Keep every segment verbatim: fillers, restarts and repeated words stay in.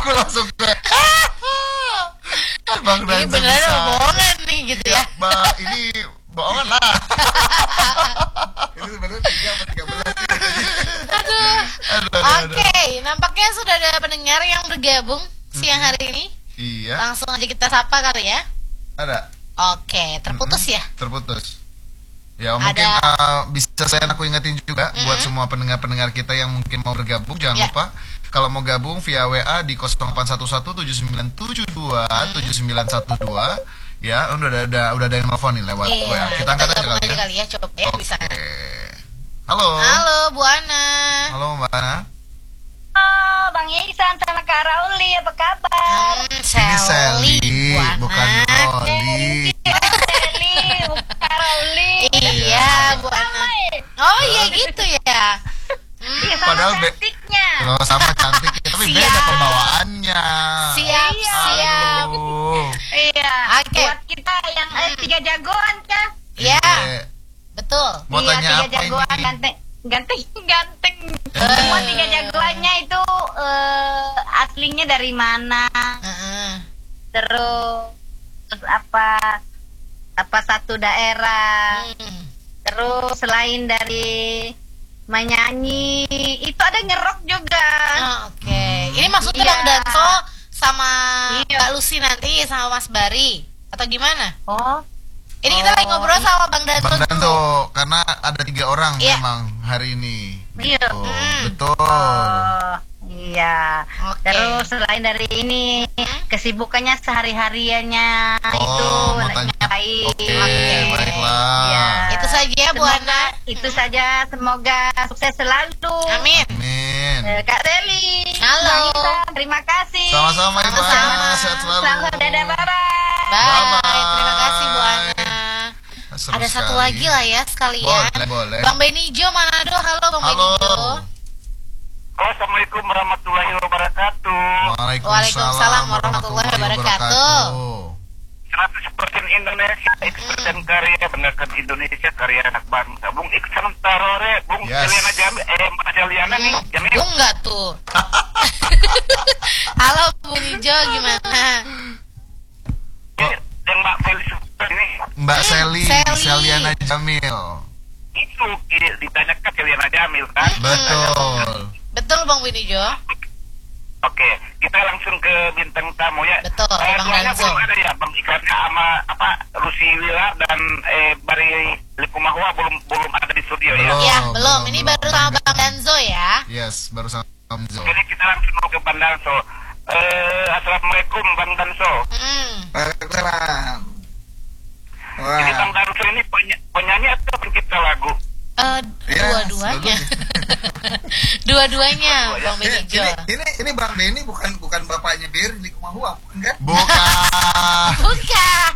aku langsung kayak Bang Ini Danzo beneran bisa. bohongan nih gitu ya. Mbak, ini bohongan lah. Ini sebenarnya tiga atau tiga belas sih. Aduh. Aduh, aduh, Oke, aduh. nampaknya sudah ada pendengar yang bergabung siang hari ini. Iya, Langsung aja kita sapa kali ya. ada. Oke, terputus ya. Terputus. Ya Ada- mungkin uh, bisa saya aku ingetin juga Mm-mm. buat semua pendengar-pendengar kita yang mungkin mau bergabung, jangan Ya. lupa kalau mau gabung via W A di nol delapan satu satu tujuh sembilan tujuh dua tujuh sembilan satu dua. Ya, udah ada, ada udah ada yang nelfon nih lewat W A. Kita angkat aja gabung kali ya. kali ya, coba ya Oke. bisa. Halo. Halo Bu Ana. Halo Mbak Ana. Oh, Bang Ihsan sama Kak Rauli, apa kabar? Hmm, Ini Sally, Sally, Bu Ana. bukan Roli. Sally, Kak Rauli. Iya, Bu Ana. Oh iya gitu ya. Hmm, Iya, sama Padahal be- cantiknya. Kalau sama cantik, tapi beda Siap. pembawaannya. siap, Iya. siap. Aduh. Iya. Oke. Buat kita yang eh, tiga jagoan kan? Ya, Iya. betul. Mau iya, tanya tiga apa jagoan ini? ganteng. Ganteng, ganteng. Semua tiga jagoannya itu eh, aslinya dari mana? Heeh. Terus, terus apa? Apa satu daerah? Hmm. Terus selain dari menyanyi, itu ada ngerok juga. Oh, Oke, ini maksudnya Iya. Bang Danso sama Iya. Mbak Lucy nanti sama Mas Bari atau gimana? Oh, Ini kita lagi Oh, ngobrol sama Bang Danso. Bang dulu. Danto, karena ada tiga orang Iya. memang hari ini. Iya. Gitu. Hmm. Betul. oh, iya. Oke. Terus selain dari ini, kesibukannya sehari-hariannya itu Oh, mau tanya. ngapain? Oke, Oke. baiklah. Iya. Itu saja Bu Semoga- Ana. Itu saja, semoga sukses selalu. Amin. Amin. Eh, Kak Seli. Halo. Bang Ihsan, terima kasih. Sama-sama Ibu Sama-sama. Ana, sehat selalu. Selamat dadah bye-bye. Bye. Bye-bye. Terima kasih Bu Ana. Seru Ada satu sekali. lagi lah ya sekalian. Boleh, boleh. Bang Benijo Manado. Halo Bang Halo. Benijo. Assalamualaikum warahmatullahi wabarakatuh. Waalaikumsalam warahmatullahi wabarakatuh. seratus persen Indonesia, eksperimen karya, banggakan Indonesia, karya anak bangsa. Bung Iksan Tarore, Bung Yes. Celiana Jamil, eh Mbak Celiana nih, Jamil. Bung nggak tuh? Halo Bung Ijo gimana? Ini yang Mbak Felis ini, Mbak Hmm, Sally, Sally. Seliana Jamil. itu i- ditanyakan Celiana Jamil kan? Betul. Betul Bang Benijo. Oke, kita langsung ke bintang tamu ya. Betul, Eh, Bang duanya Danzo. belum ada ya, Bang Ikarnya sama apa Rusi Wila dan eh, Bari Likumahwa belum belum ada di studio ya. Belum. Ya Oh, belum. belum, Ini belum. baru sama Bang Danzo ya. Yes, baru sama Danzo. Jadi kita langsung mau ke Bang Danso. Eh, Assalamualaikum Bang Danso. Hmm. Waalaikumsalam. Jadi Wah, Bang Danso ini peny- penyanyi atau pencipta lagu? Eh, Ya, dua-duanya. Dua-duanya Bang ini, Benijo. ini, ini ini Bang Denny bukan bukan bapaknya Berry di Kumahua, bukan kan? Bukan. Bukan.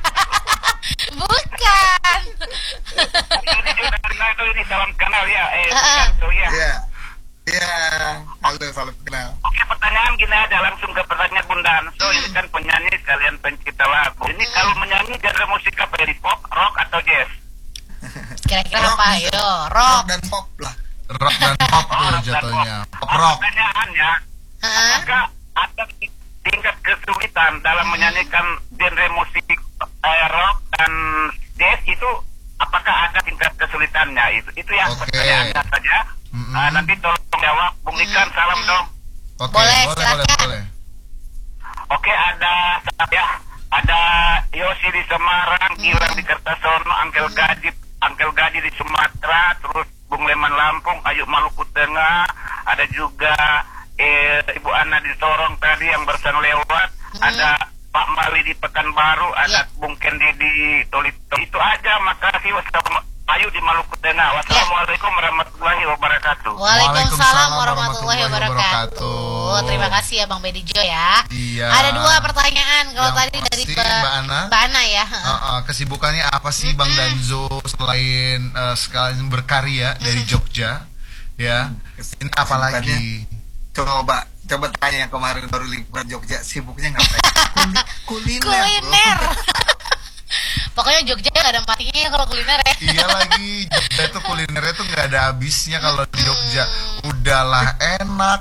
Bukan. Jadi juga dari Nado ini salam kenal ya. Eh, Ah, ah. Danso ya. Iya. Iya. Halo, salam kenal. Oke, pertanyaan gini aja langsung ke pertanyaan Bung Danso. Ini kan penyanyi sekalian pencipta lagu. Ini kalau menyanyi genre musik apa? Dari pop, rock atau jazz? Kira-kira Rock apa? bisa. Yo, Rock rock. dan pop lah. Rock dan pop tuh jatuhnya. Pop rock. Pertanyaannya, Hah? apakah ada tingkat kesulitan dalam menyanyikan genre musik eh, rock dan jazz itu? Apakah ada tingkat kesulitannya itu? Itu yang Oke. pertanyaannya saja. Mm-mm. Ah, nanti tolong jawab, Bung Ikan, salam dong. Oke, Boleh, boleh, boleh, silakan. boleh. Oke, ada ya, ada Yosi di Semarang, Gilang di Kertasono, Angkel Gaji, Angkel Gaji di Sumatera, terus Bung Leman Lampung, Ayu Maluku Tengah, ada juga eh, Ibu Ana di Sorong tadi yang barusan lewat, ada Pak Mali di Pekanbaru, ada Ya. Bung Kendi di Tolito. Itu aja, makasih. Wassalamualaikum. Ayu di Maluku Tengah. Wassalamualaikum warahmatullahi wabarakatuh. Waalaikumsalam warahmatullahi warahmatullahi wabarakatuh. wabarakatuh. Terima kasih ya Bang Benijo ya. Iya. Ada dua pertanyaan. Kalau Yang tadi dari pasti, Mbak Mbak Ana. Mbak Ana ya. Uh, uh, kesibukannya apa sih Bang Danzo selain uh, sekalian berkarya dari Jogja? Ya. Ini apa lagi? Coba coba tanya yang kemarin baru liburan Jogja, sibuknya ngapain? Kuli- kuliner. bro. Kuliner. Pokoknya Jogja gak ada matinya ya kalau kuliner ya. Iya lagi, Jogja itu kulinernya tuh nggak ada habisnya kalau di Jogja. Udahlah enak,